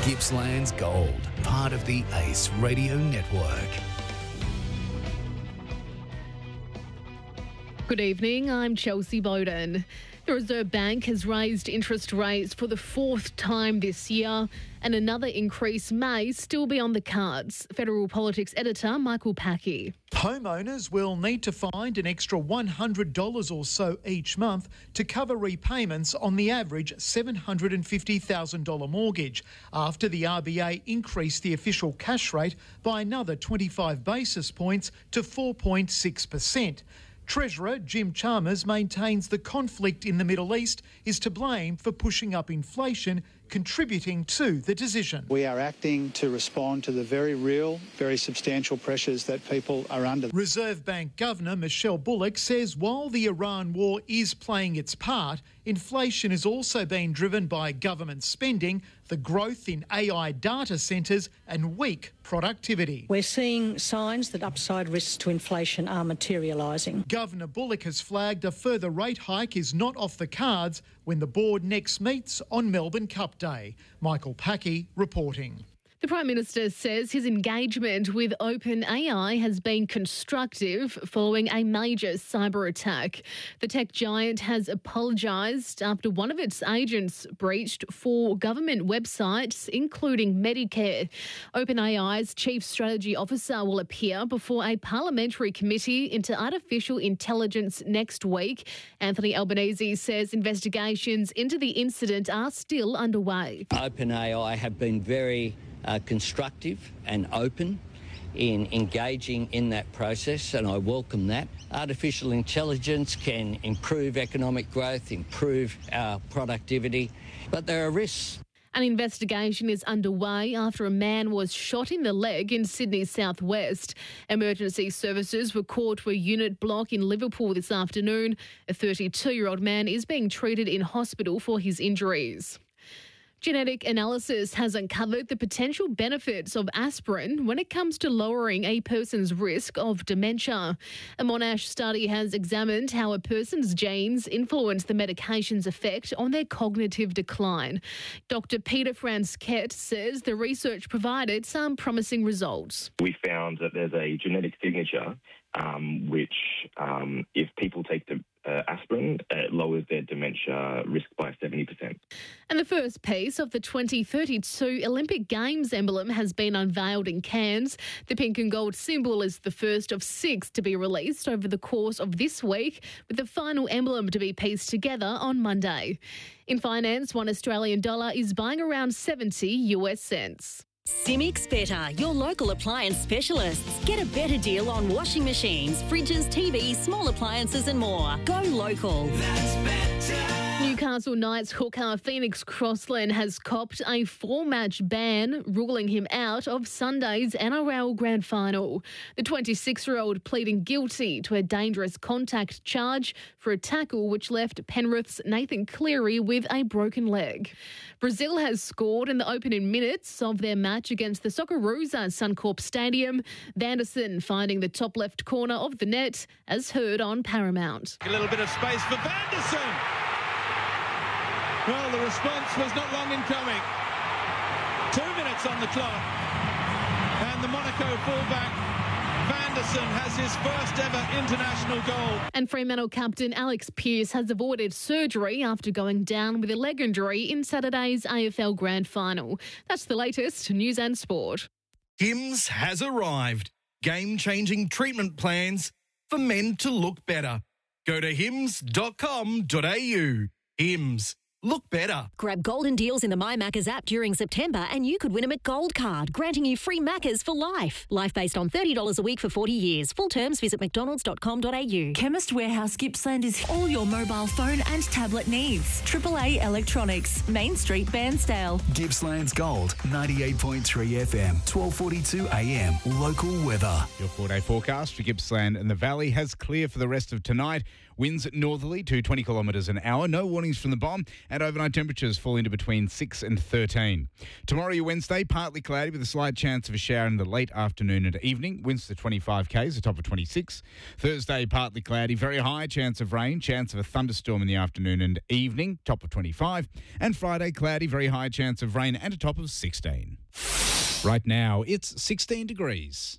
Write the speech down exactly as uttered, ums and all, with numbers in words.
Gippsland's Gold, part of the Ace Radio Network. Good evening, I'm Chelsea Bowden. The Reserve Bank has raised interest rates for the fourth time this year, and another increase may still be on the cards. Federal Politics editor Michael Packey. Homeowners will need to find an extra one hundred dollars or so each month to cover repayments on the average seven hundred fifty thousand dollars mortgage after the R B A increased the official cash rate by another twenty-five basis points to four point six percent. Treasurer Jim Chalmers maintains the conflict in the Middle East is to blame for pushing up inflation, contributing to the decision. We are acting to respond to the very real, very substantial pressures that people are under. Reserve Bank Governor Michelle Bullock says while the Iran war is playing its part, inflation is also being driven by government spending, the growth in A I data centres and weak productivity. We're seeing signs that upside risks to inflation are materialising. Governor Bullock has flagged a further rate hike is not off the cards when the board next meets on Melbourne Cup Day. Michael Packey reporting. The Prime Minister says his engagement with OpenAI has been constructive following a major cyber attack. The tech giant has apologised after one of its agents breached four government websites, including Medicare. OpenAI's Chief Strategy Officer will appear before a parliamentary committee into artificial intelligence next week. Anthony Albanese says investigations into the incident are still underway. OpenAI have been very Uh, constructive and open in engaging in that process, and I welcome that. Artificial intelligence can improve economic growth, improve our productivity, but there are risks. An investigation is underway after a man was shot in the leg in Sydney's southwest. Emergency services were called to a unit block in Liverpool this afternoon. A thirty-two-year-old man is being treated in hospital for his injuries. Genetic analysis has uncovered the potential benefits of aspirin when it comes to lowering a person's risk of dementia. A Monash study has examined how a person's genes influence the medication's effect on their cognitive decline. Doctor Peter Franskett says the research provided some promising results. We found that there's a genetic signature um, which, um, if people take the Uh, aspirin, it lowers their dementia risk by seventy percent. And the first piece of the twenty thirty-two Olympic Games emblem has been unveiled in Cairns. The pink and gold symbol is the first of six to be released over the course of this week, with the final emblem to be pieced together on Monday. In finance, one Australian dollar is buying around seventy US cents. Simics Better, your local appliance specialists. Get a better deal on washing machines, fridges, T Vs, small appliances and more. Go local. That's better. Newcastle Knights hooker Phoenix Crossland has copped a four-match ban, ruling him out of Sunday's N R L Grand Final. The twenty-six-year-old pleading guilty to a dangerous contact charge for a tackle which left Penrith's Nathan Cleary with a broken leg. Brazil has scored in the opening minutes of their match against the Socceroos at Suncorp Stadium. Vanderson finding the top left corner of the net, as heard on Paramount. A little bit of space for Vanderson. Well, the response was not long in coming. Two minutes on the clock. And the Monaco fullback, Vanderson, has his first ever international goal. And Fremantle captain Alex Pearce has avoided surgery after going down with a leg injury in Saturday's A F L Grand Final. That's the latest news and sport. Hims has arrived. Game-changing treatment plans for men to look better. Go to hims dot com dot a u. Hims. Look better. Grab golden deals in the My Maccas app during September and you could win a McGold card, granting you free Maccas for life. Life based on thirty dollars a week for forty years. Full terms visit mcdonalds dot com dot a u. Chemist Warehouse Gippsland is all your mobile phone and tablet needs. triple A Electronics, Main Street, Bairnsdale. Gippsland's Gold, ninety-eight point three F M, twelve forty-two A M. Local weather. Your four-day forecast for Gippsland and the Valley has clear for the rest of tonight, Winds at northerly to twenty kilometres an hour. No warnings from the bomb, and overnight temperatures fall into between six and thirteen. Tomorrow, your Wednesday, partly cloudy with a slight chance of a shower in the late afternoon and evening. Winds to twenty-five k's, a top of twenty-six. Thursday, partly cloudy, very high chance of rain, chance of a thunderstorm in the afternoon and evening, top of twenty-five. And Friday, cloudy, very high chance of rain and a top of sixteen. Right now, it's sixteen degrees.